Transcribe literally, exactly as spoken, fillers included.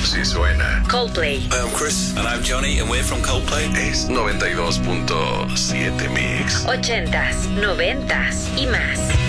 así suena. Coldplay. Hi, I'm Chris. And I'm Johnny, and we're from Coldplay. Es noventa y dos punto siete Mix. Ochentas, noventas y más.